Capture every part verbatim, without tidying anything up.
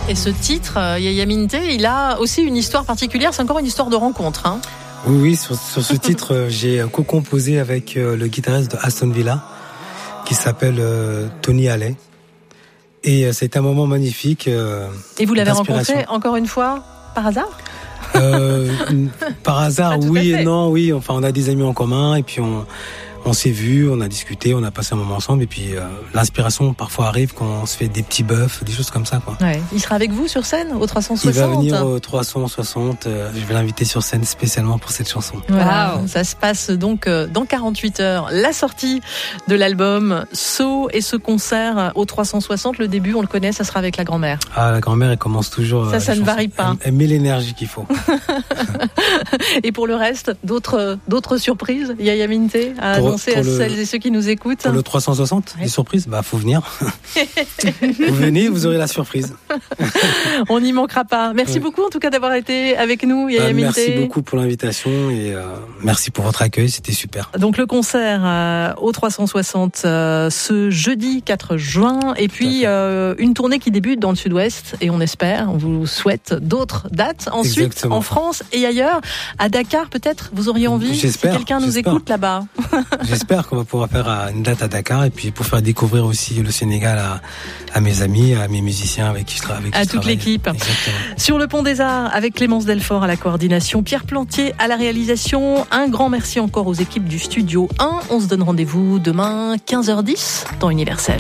Et ce titre, Yaya Minte, il a aussi une histoire particulière, c'est encore une histoire de rencontre. Hein. Oui, oui, sur, sur ce titre, j'ai co-composé avec euh, le guitariste de Aston Villa, qui s'appelle euh, Tony Haley. Et euh, c'est un moment magnifique. Euh, Et vous l'avez rencontré encore une fois par hasard ? euh, Par hasard, oui et non, oui. Enfin, on a des amis en commun et puis on... On s'est vus, on a discuté, on a passé un moment ensemble et puis euh, l'inspiration parfois arrive quand on se fait des petits buffs, des choses comme ça, quoi. Ouais. Il sera avec vous sur scène au trois cent soixante. Il va venir au trois cent soixante. Euh, je vais l'inviter sur scène spécialement pour cette chanson. Voilà, wow. Ça se passe donc euh, dans quarante-huit heures. La sortie de l'album So et ce concert au trois cent soixante. Le début, on le connaît, ça sera avec la grand-mère. Ah, la grand-mère, elle commence toujours. Ça, euh, ça ne varie pas. Elle, elle met l'énergie qu'il faut. Et pour le reste, d'autres d'autres surprises, Yaya Minte à annoncer à le, celles et ceux qui nous écoutent. Pour le trois cent soixante, ouais. Des surprises, bah faut venir. Vous venez, vous aurez la surprise. On n'y manquera pas. Merci ouais. beaucoup en tout cas d'avoir été avec nous, Yaya bah, Minte. Merci beaucoup pour l'invitation et euh, merci pour votre accueil, c'était super. Donc le concert euh, au trois cent soixante euh, ce jeudi quatre juin et puis euh, une tournée qui débute dans le sud-ouest et on espère, on vous souhaite d'autres dates ensuite. Exactement. En France et ailleurs, à Dakar peut-être, vous auriez envie j'espère, si quelqu'un nous j'espère. écoute là-bas. J'espère qu'on va pouvoir faire une date à Dakar et puis pour faire découvrir aussi le Sénégal à, à mes amis, à mes musiciens avec qui je travaille. À toute l'équipe. Exactement. Sur le Pont des Arts avec Clémence Delfort à la coordination, Pierre Plantier à la réalisation. Un grand merci encore aux équipes du Studio un. On se donne rendez-vous demain quinze heures dix dans Universel.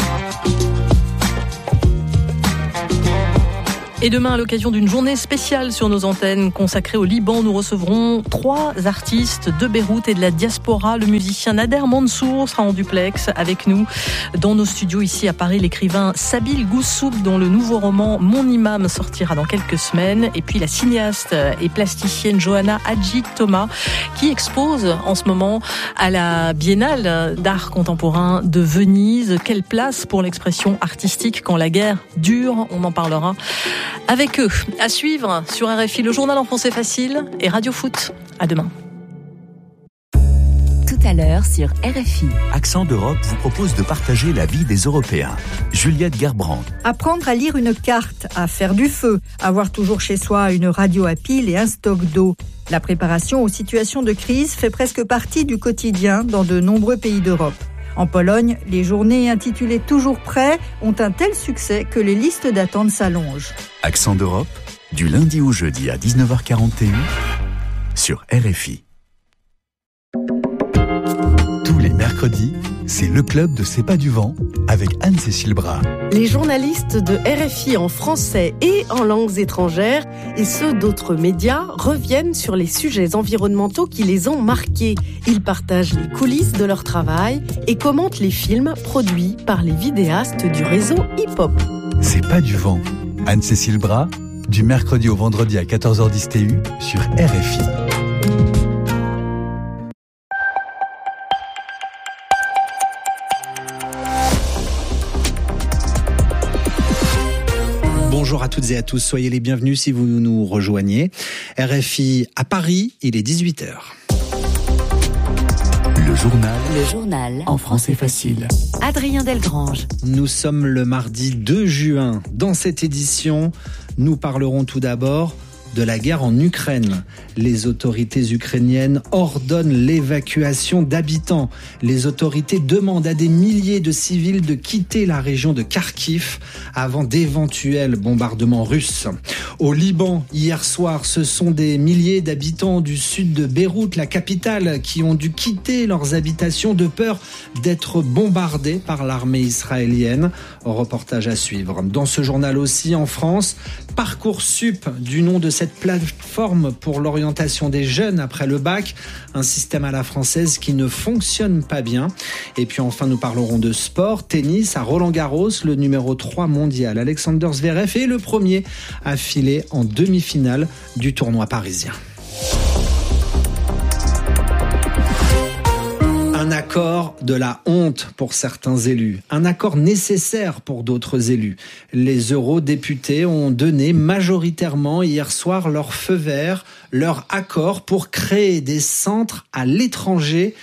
Et demain, à l'occasion d'une journée spéciale sur nos antennes consacrée au Liban, nous recevrons trois artistes de Beyrouth et de la diaspora. Le musicien Nader Mansour sera en duplex avec nous dans nos studios ici à Paris. L'écrivain Sabil Goussoub, dont le nouveau roman Mon Imam sortira dans quelques semaines. Et puis la cinéaste et plasticienne Johanna Hadji Thomas, qui expose en ce moment à la Biennale d'art contemporain de Venise. Quelle place pour l'expression artistique quand la guerre dure? On en parlera avec eux. À suivre sur R F I, le journal en français facile et Radio Foot. À demain. Tout à l'heure sur R F I. Accent d'Europe vous propose de partager la vie des Européens. Juliette Gerbrand. Apprendre à lire une carte, à faire du feu, avoir toujours chez soi une radio à pile et un stock d'eau. La préparation aux situations de crise fait presque partie du quotidien dans de nombreux pays d'Europe. En Pologne, les journées intitulées « Toujours prêt » ont un tel succès que les listes d'attente s'allongent. Accent d'Europe, du lundi au jeudi à dix-neuf heures quarante et un sur R F I. Tous les mercredis, c'est le club de C'est pas du vent avec Anne-Cécile Bras. Les journalistes de R F I en français et en langues étrangères et ceux d'autres médias reviennent sur les sujets environnementaux qui les ont marqués. Ils partagent les coulisses de leur travail et commentent les films produits par les vidéastes du réseau hip-hop. C'est pas du vent. Anne-Cécile Bras, du mercredi au vendredi à quatorze heures dix T U sur R F I. Bonjour à toutes et à tous, soyez les bienvenus si vous nous rejoignez. R F I à Paris, il est dix-huit heures. Le journal. Le journal. En français facile. Adrien Delgrange. Nous sommes le mardi deux juin. Dans cette édition, nous parlerons tout d'abord de la guerre en Ukraine. Les autorités ukrainiennes ordonnent l'évacuation d'habitants. Les autorités demandent à des milliers de civils de quitter la région de Kharkiv avant d'éventuels bombardements russes. Au Liban, hier soir, ce sont des milliers d'habitants du sud de Beyrouth, la capitale, qui ont dû quitter leurs habitations de peur d'être bombardés par l'armée israélienne. Reportage à suivre. Dans ce journal aussi, en France, Parcoursup, du nom de cette plateforme pour l'orientation des jeunes après le bac, un système à la française qui ne fonctionne pas bien. Et puis enfin, nous parlerons de sport, tennis à Roland-Garros, le numéro trois mondial Alexander Zverev est le premier à filer en demi-finale du tournoi parisien. Un accord de la honte pour certains élus, un accord nécessaire pour d'autres élus. Les eurodéputés ont donné majoritairement hier soir leur feu vert, leur accord pour créer des centres à l'étranger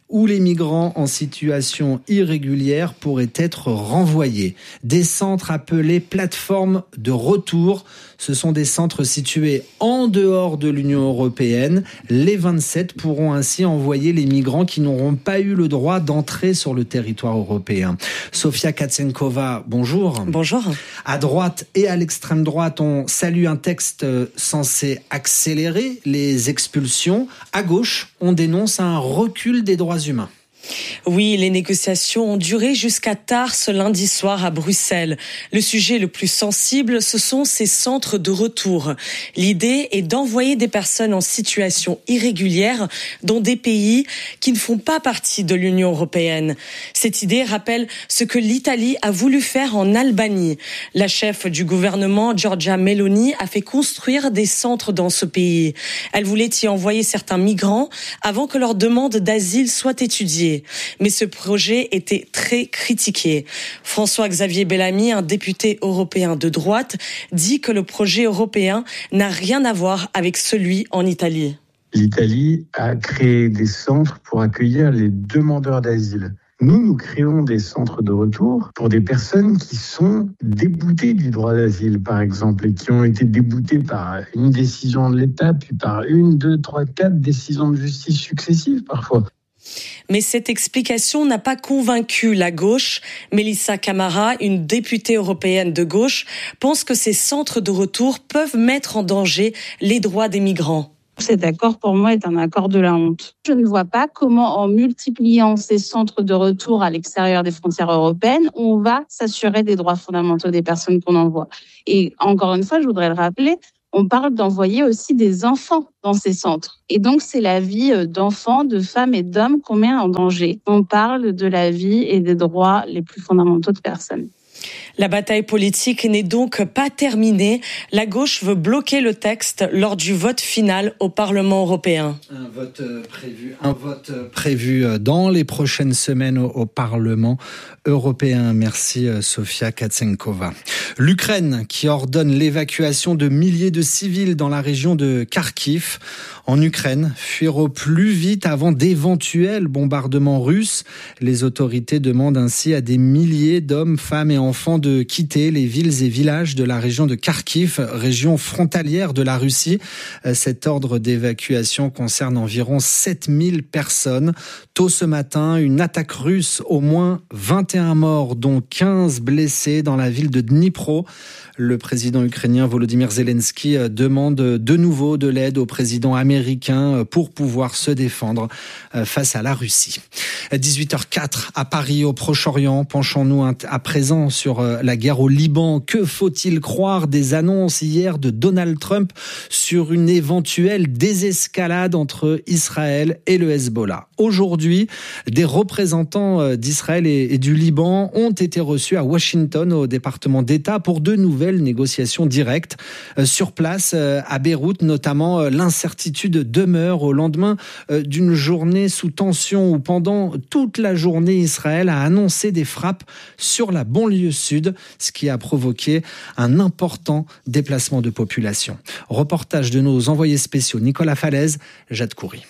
où les migrants en situation irrégulière pourraient être renvoyés. Des centres appelés plateformes de retour. Ce sont des centres situés en dehors de l'Union européenne. Les vingt-sept pourront ainsi envoyer les migrants qui n'auront pas eu le droit d'entrer sur le territoire européen. Sofia Katsenkova, bonjour. Bonjour. À droite et à l'extrême droite, on salue un texte censé accélérer les expulsions. À gauche, on dénonce un recul des droits humains. Oui, les négociations ont duré jusqu'à tard ce lundi soir à Bruxelles. Le sujet le plus sensible, ce sont ces centres de retour. L'idée est d'envoyer des personnes en situation irrégulière dans des pays qui ne font pas partie de l'Union européenne. Cette idée rappelle ce que l'Italie a voulu faire en Albanie. La chef du gouvernement, Giorgia Meloni, a fait construire des centres dans ce pays. Elle voulait y envoyer certains migrants avant que leur demande d'asile soit étudiée. Mais ce projet était très critiqué. François-Xavier Bellamy, un député européen de droite, dit que le projet européen n'a rien à voir avec celui en Italie. L'Italie a créé des centres pour accueillir les demandeurs d'asile. Nous, nous créons des centres de retour pour des personnes qui sont déboutées du droit d'asile, par exemple, et qui ont été déboutées par une décision de l'État, puis par une, deux, trois, quatre décisions de justice successives, parfois. Mais cette explication n'a pas convaincu la gauche. Melissa Camara, une députée européenne de gauche, pense que ces centres de retour peuvent mettre en danger les droits des migrants. Cet accord, pour moi, est un accord de la honte. Je ne vois pas comment, en multipliant ces centres de retour à l'extérieur des frontières européennes, on va s'assurer des droits fondamentaux des personnes qu'on envoie. Et encore une fois, je voudrais le rappeler, on parle d'envoyer aussi des enfants dans ces centres. Et donc, c'est la vie d'enfants, de femmes et d'hommes qu'on met en danger. On parle de la vie et des droits les plus fondamentaux de personnes. La bataille politique n'est donc pas terminée. La gauche veut bloquer le texte lors du vote final au Parlement européen. Un vote prévu, un vote prévu dans les prochaines semaines au, au Parlement européen. Merci Sofia Katsenkova. L'Ukraine qui ordonne l'évacuation de milliers de civils dans la région de Kharkiv. En Ukraine, fuir au plus vite avant d'éventuels bombardements russes. Les autorités demandent ainsi à des milliers d'hommes, femmes et enfants de quitter les villes et villages de la région de Kharkiv, région frontalière de la Russie. Cet ordre d'évacuation concerne environ sept mille personnes. Tôt ce matin, une attaque russe, au moins vingt et un morts, dont quinze blessés dans la ville de Dnipro. Le président ukrainien Volodymyr Zelensky demande de nouveau de l'aide au président américain pour pouvoir se défendre face à la Russie. dix-huit heures quatre à Paris, au Proche-Orient. Penchons-nous à présent sur la guerre au Liban. Que faut-il croire des annonces hier de Donald Trump sur une éventuelle désescalade entre Israël et le Hezbollah? Aujourd'hui, des représentants d'Israël et du Liban ont été reçus à Washington, au département d'État, pour de nouvelles négociations directes. Sur place, à Beyrouth notamment, l'incertitude demeure au lendemain d'une journée sous tension où pendant toute la journée, Israël a annoncé des frappes sur la banlieue sud, ce qui a provoqué un important déplacement de population. Reportage de nos envoyés spéciaux Nicolas Falaise, Jade Coury.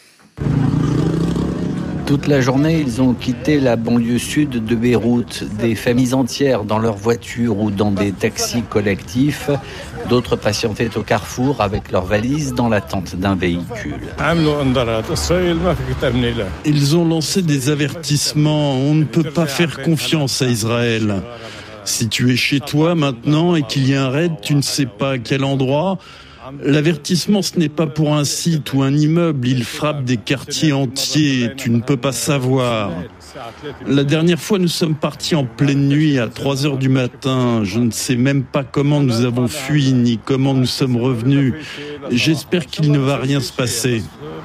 Toute la journée, ils ont quitté la banlieue sud de Beyrouth, des familles entières dans leurs voitures ou dans des taxis collectifs. D'autres patientaient au carrefour avec leurs valises dans l'attente d'un véhicule. Ils ont lancé des avertissements. On ne peut pas faire confiance à Israël. Si tu es chez toi maintenant et qu'il y a un raid, tu ne sais pas à quel endroit. L'avertissement, ce n'est pas pour un site ou un immeuble, il frappe des quartiers entiers, tu ne peux pas savoir. La dernière fois, nous sommes partis en pleine nuit à trois heures du matin. Je ne sais même pas comment nous avons fui, ni comment nous sommes revenus. J'espère qu'il ne va rien se passer.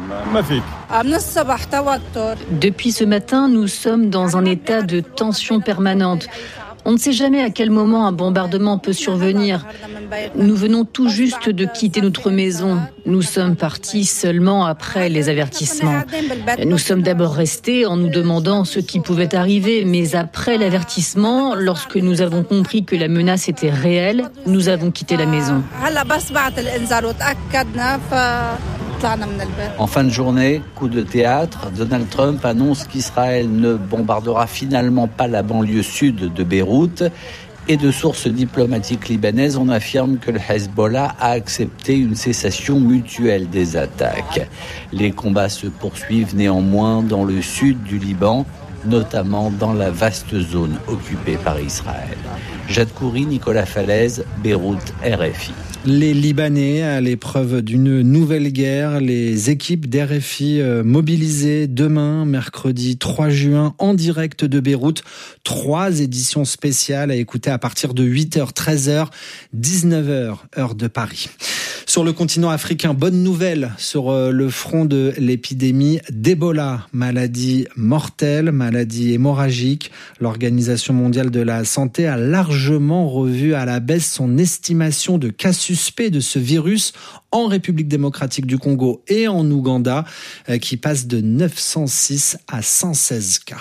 Depuis ce matin, nous sommes dans un état de tension permanente. On ne sait jamais à quel moment un bombardement peut survenir. Nous venons tout juste de quitter notre maison. Nous sommes partis seulement après les avertissements. Nous sommes d'abord restés en nous demandant ce qui pouvait arriver, mais après l'avertissement, lorsque nous avons compris que la menace était réelle, nous avons quitté la maison. En fin de journée, coup de théâtre, Donald Trump annonce qu'Israël ne bombardera finalement pas la banlieue sud de Beyrouth. Et de sources diplomatiques libanaises, on affirme que le Hezbollah a accepté une cessation mutuelle des attaques. Les combats se poursuivent néanmoins dans le sud du Liban, notamment dans la vaste zone occupée par Israël. Jade Khoury, Nicolas Falaise, Beyrouth, R F I. Les Libanais à l'épreuve d'une nouvelle guerre, les équipes d'R F I mobilisées demain, mercredi trois juin, en direct de Beyrouth. Trois éditions spéciales à écouter à partir de huit heures, treize heures, dix-neuf heures, heure de Paris. Sur le continent africain, bonne nouvelle sur le front de l'épidémie d'Ebola, maladie mortelle, maladie hémorragique. L'Organisation mondiale de la santé a largement revu à la baisse son estimation de cas suspects de ce virus en République démocratique du Congo et en Ouganda, qui passe de neuf cent six à cent seize cas.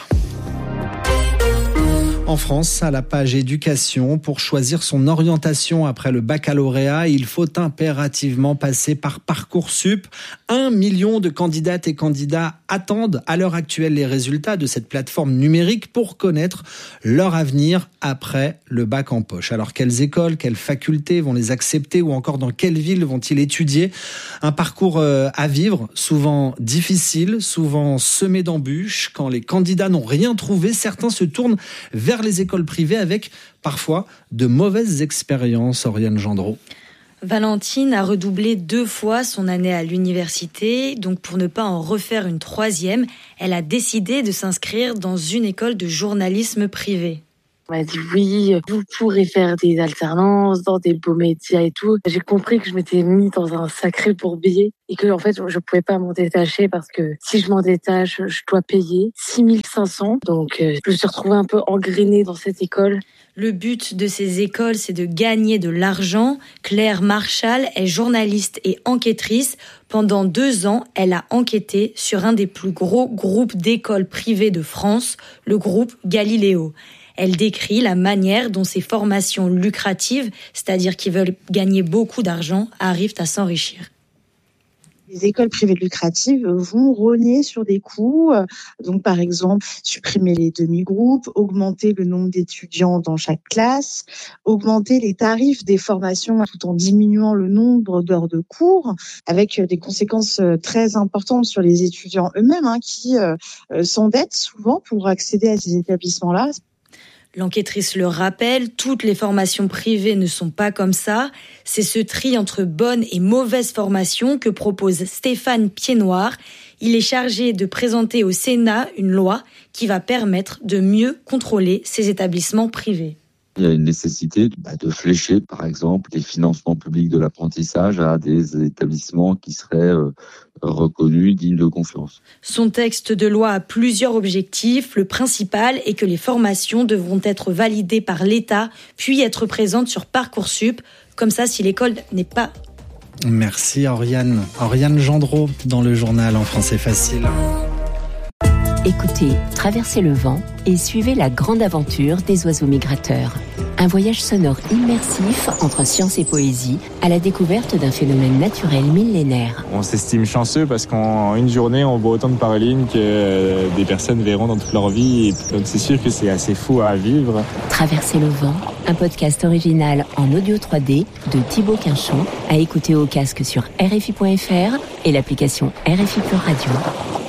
En France, à la page éducation, pour choisir son orientation après le baccalauréat, il faut impérativement passer par Parcoursup. Un million de candidates et candidats attendent à l'heure actuelle les résultats de cette plateforme numérique pour connaître leur avenir après le bac en poche. Alors, quelles écoles, quelles facultés vont les accepter ou encore dans quelle ville vont-ils étudier? Un parcours à vivre, souvent difficile, souvent semé d'embûches. Quand les candidats n'ont rien trouvé, certains se tournent vers les écoles privées avec parfois de mauvaises expériences. Oriane Gendreau. Valentine a redoublé deux fois son année à l'université, donc pour ne pas en refaire une troisième, elle a décidé de s'inscrire dans une école de journalisme privé. On m'a dit oui, vous pourrez faire des alternances dans des beaux médias et tout. J'ai compris que je m'étais mis dans un sacré bourbier et que en fait je pouvais pas m'en détacher parce que si je m'en détache, je dois payer six mille cinq cents. Donc je me suis retrouvée un peu engrainée dans cette école. Le but de ces écoles, c'est de gagner de l'argent. Claire Marchal est journaliste et enquêtrice. Pendant deux ans, elle a enquêté sur un des plus gros groupes d'écoles privées de France, le groupe Galileo. Elle décrit la manière dont ces formations lucratives, c'est-à-dire qui veulent gagner beaucoup d'argent, arrivent à s'enrichir. Les écoles privées lucratives vont rogner sur des coûts, donc par exemple supprimer les demi-groupes, augmenter le nombre d'étudiants dans chaque classe, augmenter les tarifs des formations tout en diminuant le nombre d'heures de cours, avec des conséquences très importantes sur les étudiants eux-mêmes hein, qui euh, s'endettent souvent pour accéder à ces établissements-là. L'enquêtrice le rappelle, toutes les formations privées ne sont pas comme ça. C'est ce tri entre bonnes et mauvaises formations que propose Stéphane Piednoir. Il est chargé de présenter au Sénat une loi qui va permettre de mieux contrôler ces établissements privés. Il y a une nécessité de flécher, par exemple, les financements publics de l'apprentissage à des établissements qui seraient reconnus, dignes de confiance. Son texte de loi a plusieurs objectifs. Le principal est que les formations devront être validées par l'État, puis être présentes sur Parcoursup. Comme ça, si l'école n'est pas... Merci Oriane. Oriane Gendreau dans le journal en français facile. Écoutez Traversez le vent et suivez la grande aventure des oiseaux migrateurs. Un voyage sonore immersif entre science et poésie à la découverte d'un phénomène naturel millénaire. On s'estime chanceux parce qu'en une journée, on voit autant de paroline que des personnes verront dans toute leur vie. Et donc c'est sûr que c'est assez fou à vivre. Traverser le vent, un podcast original en audio trois D de Thibaut Quinchon à écouter au casque sur R F I point F R et l'application R F I Pure Radio.